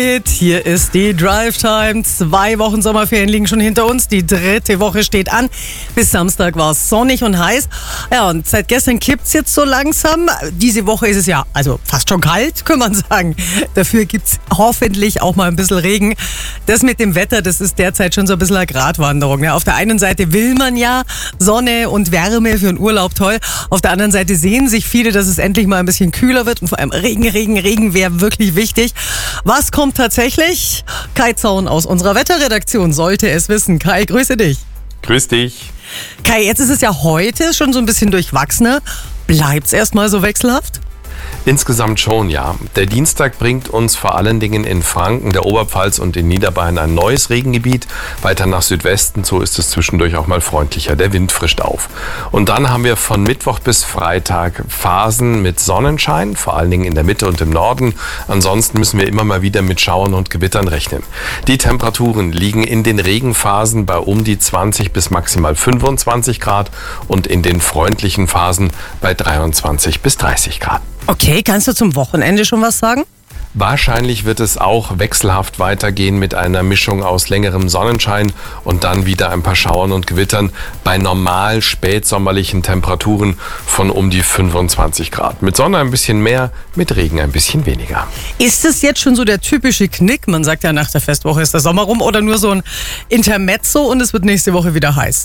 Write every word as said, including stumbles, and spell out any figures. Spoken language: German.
Hier ist die Drive Time. Zwei Wochen Sommerferien liegen schon hinter uns. Die dritte Woche steht an. Bis Samstag war es sonnig und heiß. Ja, und seit gestern kippt es jetzt so langsam. Diese Woche ist es ja also fast schon kalt, kann man sagen. Dafür gibt es hoffentlich auch mal ein bisschen Regen. Das mit dem Wetter, das ist derzeit schon so ein bisschen eine Gratwanderung. Ja, auf der einen Seite will man ja Sonne und Wärme für einen Urlaub, toll. Auf der anderen Seite sehen sich viele, dass es endlich mal ein bisschen kühler wird. Und vor allem Regen, Regen, Regen wäre wirklich wichtig. Was kommt tatsächlich? Kai Zaun aus unserer Wetterredaktion sollte es wissen. Kai, grüße dich. Grüß dich. Kai, jetzt ist es ja heute schon so ein bisschen durchwachsener. Bleibt's erstmal so wechselhaft? Insgesamt schon, ja. Der Dienstag bringt uns vor allen Dingen in Franken, der Oberpfalz und in Niederbayern ein neues Regengebiet. Weiter nach Südwesten, so ist es zwischendurch auch mal freundlicher. Der Wind frischt auf. Und dann haben wir von Mittwoch bis Freitag Phasen mit Sonnenschein, vor allen Dingen in der Mitte und im Norden. Ansonsten müssen wir immer mal wieder mit Schauern und Gewittern rechnen. Die Temperaturen liegen in den Regenphasen bei um die zwanzig bis maximal fünfundzwanzig Grad und in den freundlichen Phasen bei dreiundzwanzig bis dreißig Grad. Okay, kannst du zum Wochenende schon was sagen? Wahrscheinlich wird es auch wechselhaft weitergehen mit einer Mischung aus längerem Sonnenschein und dann wieder ein paar Schauern und Gewittern bei normal spätsommerlichen Temperaturen von um die fünfundzwanzig Grad. Mit Sonne ein bisschen mehr, mit Regen ein bisschen weniger. Ist es jetzt schon so der typische Knick? Man sagt ja, nach der Festwoche ist der Sommer rum, oder nur so ein Intermezzo und es wird nächste Woche wieder heiß?